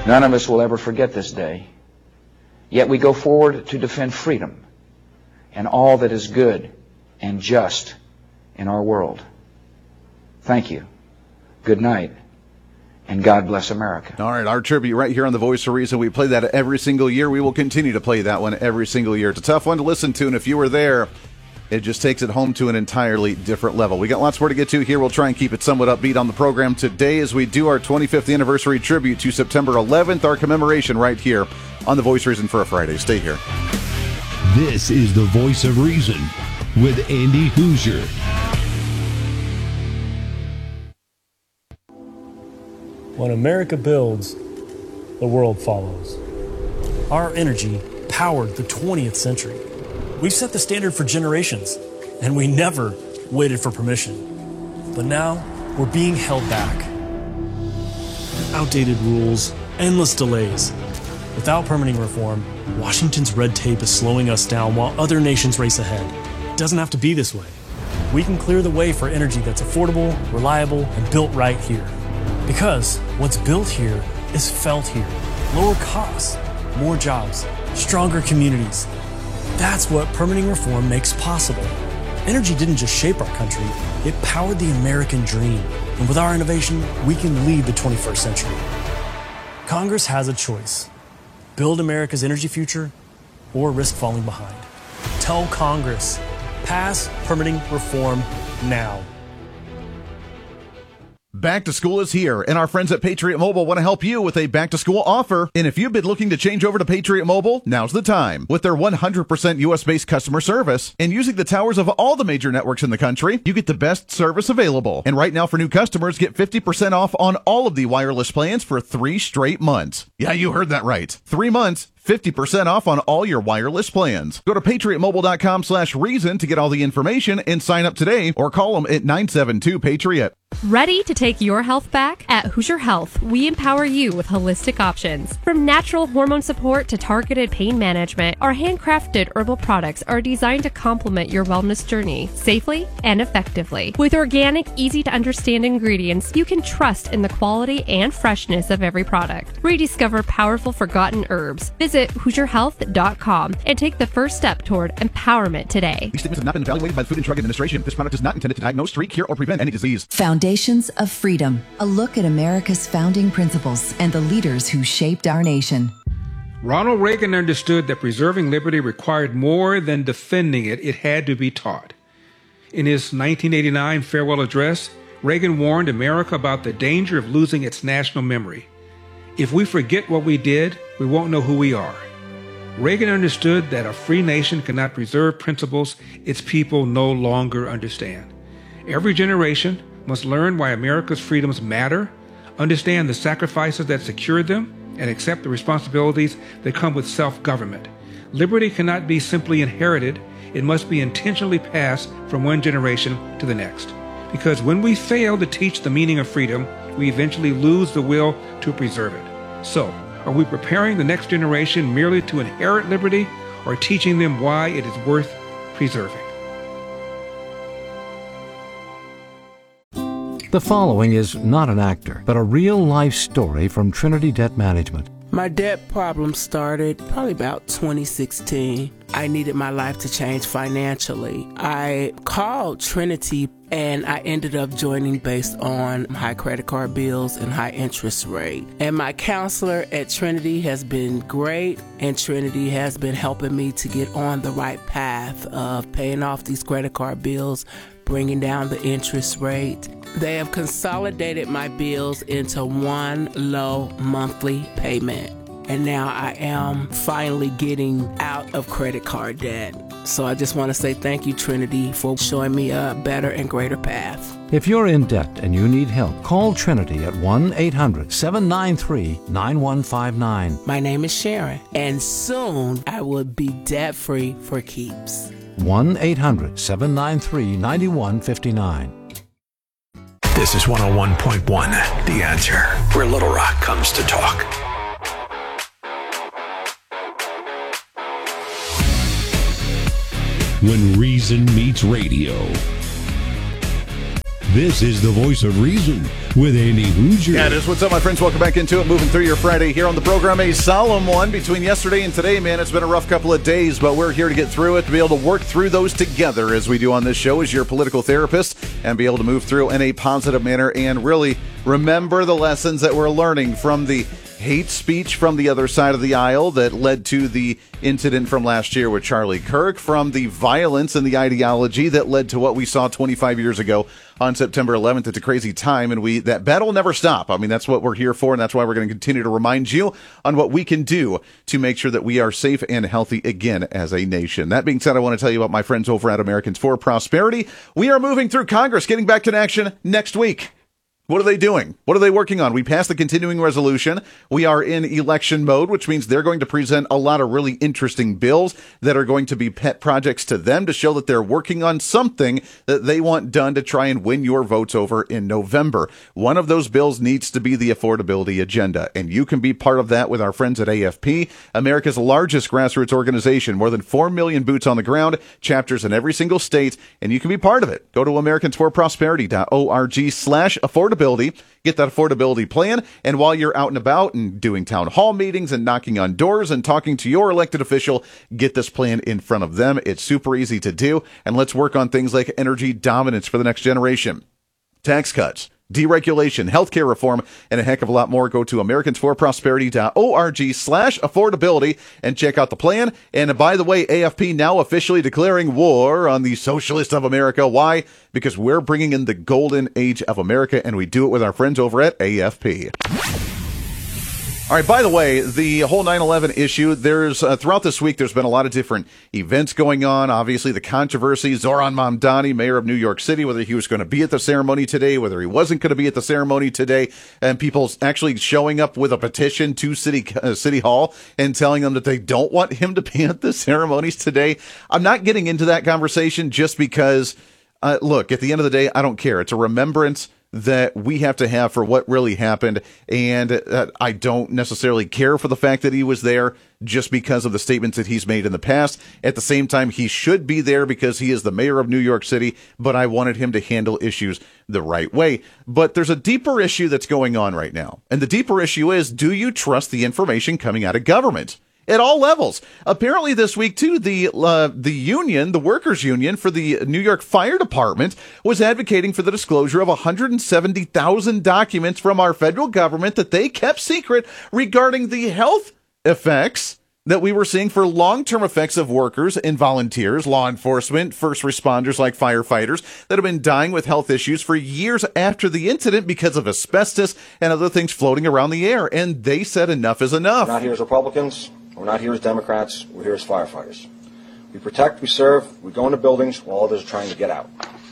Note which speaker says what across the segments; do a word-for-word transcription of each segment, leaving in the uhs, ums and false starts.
Speaker 1: None of us will ever forget this day. Yet we go forward to defend freedom and all that is good and just in our world. Thank you. Good night. And God bless America.
Speaker 2: All right, our tribute right here on The Voice of Reason. We play that every single year. We will continue to play that one every single year. It's a tough one to listen to, and if you were there, it just takes it home to an entirely different level. We got lots more to get to here. We'll try and keep it somewhat upbeat on the program today as we do our twenty-fifth anniversary tribute to September eleventh, our commemoration right here on The Voice of Reason for a Friday. Stay here.
Speaker 3: This is The Voice of Reason with Andy Hoosier.
Speaker 4: When America builds, the world follows. Our energy powered the twentieth century. We've set the standard for generations, and we never waited for permission. But now, we're being held back. Outdated rules, endless delays. Without permitting reform, Washington's red tape is slowing us down while other nations race ahead. It doesn't have to be this way. We can clear the way for energy that's affordable, reliable, and built right here. Because what's built here is felt here. Lower costs, more jobs, stronger communities. That's what permitting reform makes possible. Energy didn't just shape our country, it powered the American dream. And with our innovation, we can lead the twenty-first century. Congress has a choice. Build America's energy future or risk falling behind. Tell Congress, pass permitting reform now.
Speaker 2: Back to school is here, and our friends at Patriot Mobile want to help you with a back-to-school offer. And if you've been looking to change over to Patriot Mobile, now's the time. With their one hundred percent U S-based customer service and using the towers of all the major networks in the country, you get the best service available. And right now for new customers, get fifty percent off on all of the wireless plans for three straight months. Yeah, you heard that right. Three months. fifty percent off on all your wireless plans. Go to patriotmobile.com slash reason to get all the information and sign up today or call them at nine seven two Patriot.
Speaker 5: Ready to take your health back? At Hoosier Health, we empower you with holistic options. From natural hormone support to targeted pain management, our handcrafted herbal products are designed to complement your wellness journey safely and effectively. With organic, easy-to-understand ingredients, you can trust in the quality and freshness of every product. Rediscover powerful forgotten herbs. Visit Hoosier Health dot com and take the first step toward empowerment today.
Speaker 2: These statements have not been evaluated by the Food and Drug Administration. This product is not intended to diagnose, treat, cure, or prevent any disease.
Speaker 6: Foundations of Freedom. A look at America's founding principles and the leaders who shaped our nation.
Speaker 7: Ronald Reagan understood that preserving liberty required more than defending it. It had to be taught. In his nineteen eighty-nine farewell address, Reagan warned America about the danger of losing its national memory. If we forget what we did, we won't know who we are. Reagan understood that a free nation cannot preserve principles its people no longer understand. Every generation must learn why America's freedoms matter, understand the sacrifices that secured them, and accept the responsibilities that come with self-government. Liberty cannot be simply inherited. It must be intentionally passed from one generation to the next. Because when we fail to teach the meaning of freedom, we eventually lose the will to preserve it. So, are we preparing the next generation merely to inherit liberty, or teaching them why it is worth preserving?
Speaker 8: The following is not an actor, but a real-life story from Trinity Debt Management.
Speaker 9: My debt problem started probably about twenty sixteen. I needed my life to change financially. I called Trinity and I ended up joining based on high credit card bills and high interest rate. And my counselor at Trinity has been great, and Trinity has been helping me to get on the right path of paying off these credit card bills, bringing down the interest rate. They have consolidated my bills into one low monthly payment. And now I am finally getting out of credit card debt. So I just want to say thank you, Trinity, for showing me a better and greater path.
Speaker 8: If you're in debt and you need help, call Trinity at one eight hundred seven nine three nine one five nine.
Speaker 9: My name is Sharon, and soon I will be debt-free for keeps.
Speaker 8: one eight hundred seven nine three nine one five nine.
Speaker 3: This is one oh one point one, The Answer, where Little Rock comes to talk. When reason meets radio.
Speaker 10: This is the voice of reason with Andy Hoosier.
Speaker 2: Yeah, it is. What's up, my friends? Welcome back into it. Moving through your Friday here on the program. A solemn one between yesterday and today, man. It's been a rough couple of days, but we're here to get through it, to be able to work through those together as we do on this show as your political therapist, and be able to move through in a positive manner and really remember the lessons that we're learning from the hate speech from the other side of the aisle that led to the incident from last year with Charlie Kirk, from the violence and the ideology that led to what we saw twenty-five years ago on September eleventh. It's a crazy time, and we that battle will never stop. I mean, that's what we're here for, and that's why we're going to continue to remind you on what we can do to make sure that we are safe and healthy again as a nation. That being said, I want to tell you about my friends over at Americans for Prosperity. We are moving through Congress, getting back to action next week. What are they doing? What are they working on? We passed the continuing resolution. We are in election mode, which means they're going to present a lot of really interesting bills that are going to be pet projects to them to show that they're working on something that they want done to try and win your votes over in November. One of those bills needs to be the affordability agenda, and you can be part of that with our friends at A F P, America's largest grassroots organization. More than four million boots on the ground, chapters in every single state, and you can be part of it. Go to americans for prosperity dot org slash affordability. Get that affordability plan, and while you're out and about and doing town hall meetings and knocking on doors and talking to your elected official, get this plan in front of them. It's super easy to do, and let's work on things like energy dominance for the next generation, tax cuts, deregulation, healthcare reform, and a heck of a lot more. Go to americans for prosperity dot org slash affordability and check out the plan. And by the way, A F P now officially declaring war on the socialists of America. Why? Because we're bringing in the golden age of America, and we do it with our friends over at A F P. All right, by the way, the whole nine eleven issue, there's uh, throughout this week, there's been a lot of different events going on. Obviously, the controversy, Zohran Mamdani, mayor of New York City, whether he was going to be at the ceremony today, whether he wasn't going to be at the ceremony today, and people actually showing up with a petition to City uh, City Hall and telling them that they don't want him to be at the ceremonies today. I'm not getting into that conversation just because, uh, look, at the end of the day, I don't care. It's a remembrance that we have to have for what really happened, and uh, I don't necessarily care for the fact that he was there just because of the statements that he's made in the past. At the same time, he should be there because he is the mayor of New York City, but I wanted him to handle issues the right way. But there's a deeper issue that's going on right now, and the deeper issue is, do you trust the information coming out of government? At all levels. Apparently this week, too, the uh, the union, the workers' union for the New York Fire Department was advocating for the disclosure of one hundred seventy thousand documents from our federal government that they kept secret regarding the health effects that we were seeing for long-term effects of workers and volunteers, law enforcement, first responders like firefighters that have been dying with health issues for years after the incident because of asbestos and other things floating around the air. And they said enough is enough.
Speaker 11: We're not here as Republicans. We're not here as Democrats. We're here as firefighters. We protect, we serve, we go into buildings while others are trying to get out.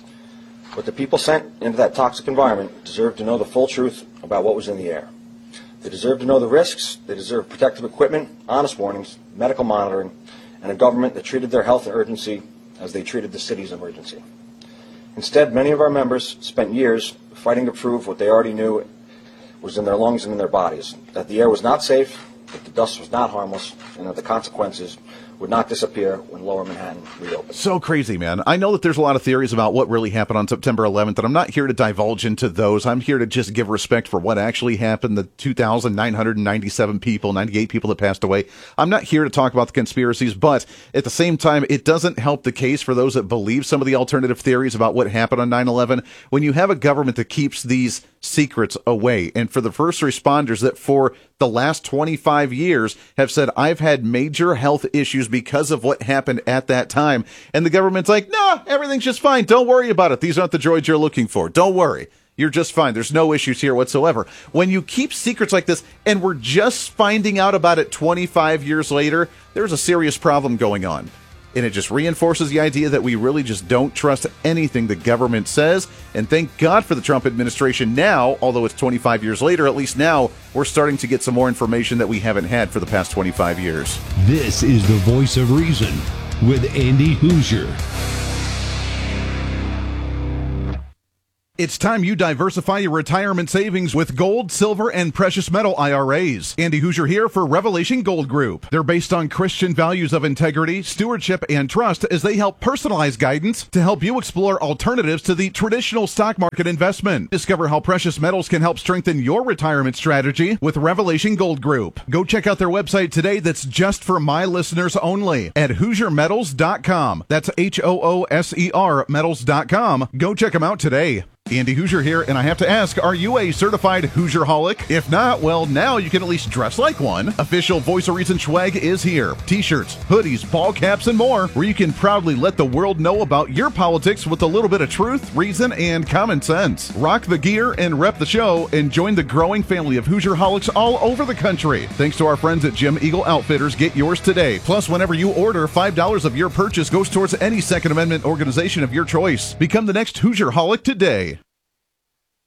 Speaker 11: But the people sent into that toxic environment deserve to know the full truth about what was in the air. They deserve to know the risks. They deserve protective equipment, honest warnings, medical monitoring, and a government that treated their health urgency as they treated the city's emergency. Instead, many of our members spent years fighting to prove what they already knew was in their lungs and in their bodies, that the air was not safe, that the dust was not harmless, and that the consequences would not disappear when Lower Manhattan reopened.
Speaker 2: So crazy, man. I know that there's a lot of theories about what really happened on September eleventh, and I'm not here to divulge into those. I'm here to just give respect for what actually happened, the two thousand nine hundred ninety-seven people, ninety-eight people that passed away. I'm not here to talk about the conspiracies, but at the same time, it doesn't help the case for those that believe some of the alternative theories about what happened on nine eleven when you have a government that keeps these secrets away. And for the first responders that for the last twenty-five years have said, I've had major health issues because of what happened at that time. And the government's like, no, everything's just fine. Don't worry about it. These aren't the droids you're looking for. Don't worry. You're just fine. There's no issues here whatsoever. When you keep secrets like this, and we're just finding out about it twenty-five years later, there's a serious problem going on. And it just reinforces the idea that we really just don't trust anything the government says. And thank God for the Trump administration now, although it's twenty-five years later, at least now we're starting to get some more information that we haven't had for the past twenty-five years.
Speaker 10: This is the voice of reason with Andy Hoosier.
Speaker 2: It's time you diversify your retirement savings with gold, silver, and precious metal I R As. Andy Hoosier here for Revelation Gold Group. They're based on Christian values of integrity, stewardship, and trust as they help personalize guidance to help you explore alternatives to the traditional stock market investment. Discover how precious metals can help strengthen your retirement strategy with Revelation Gold Group. Go check out their website today that's just for my listeners only at hoosier metals dot com. That's H O O S E R metals dot com. Go check them out today. Andy Hoosier here, and I have to ask, are you a certified Hoosier-holic? If not, well, now you can at least dress like one. Official Voice of Reason swag is here. T-shirts, hoodies, ball caps, and more, where you can proudly let the world know about your politics with a little bit of truth, reason, and common sense. Rock the gear and rep the show, and join the growing family of Hoosier-holics all over the country. Thanks to our friends at Jim Eagle Outfitters, get yours today. Plus, whenever you order, five dollars of your purchase goes towards any Second Amendment organization of your choice. Become the next Hoosier-holic today.